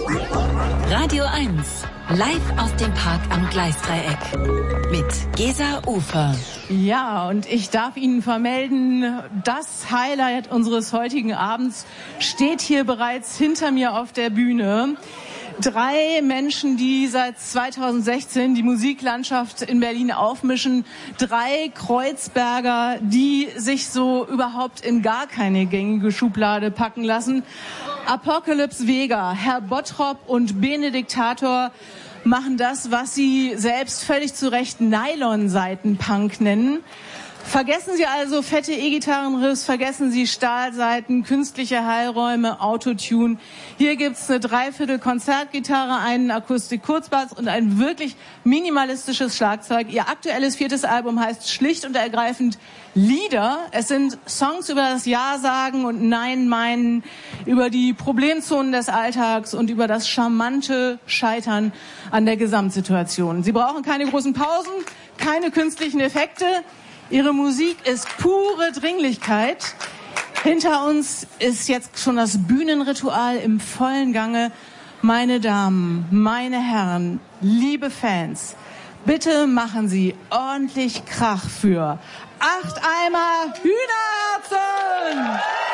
Radio 1, live aus dem Park am Gleisdreieck mit Gesa Ufer. Ja, und ich darf Ihnen vermelden, das Highlight unseres heutigen Abends steht hier bereits hinter mir auf der Bühne. 3 Menschen, die seit 2016 die Musiklandschaft in Berlin aufmischen. 3 Kreuzberger, die sich so überhaupt in gar keine gängige Schublade packen lassen. Apocalypse Vega, Herr Bottrop und Benediktator machen das, was sie selbst völlig zu Recht Nylon-Seiten-Punk nennen. Vergessen Sie also fette E-Gitarrenriffs, vergessen Sie Stahlsaiten, künstliche Hallräume, Autotune. Hier gibt's eine Dreiviertel-Konzertgitarre, einen Akustik-Kurzbass und ein wirklich minimalistisches Schlagzeug. Ihr aktuelles 4. Album heißt schlicht und ergreifend Lieder. Es sind Songs über das Ja-Sagen und Nein-Meinen, über die Problemzonen des Alltags und über das charmante Scheitern an der Gesamtsituation. Sie brauchen keine großen Pausen, keine künstlichen Effekte. Ihre Musik ist pure Dringlichkeit. Hinter uns ist jetzt schon das Bühnenritual im vollen Gange. Meine Damen, meine Herren, liebe Fans, bitte machen Sie ordentlich Krach für 8 Eimer Hühnerherzen!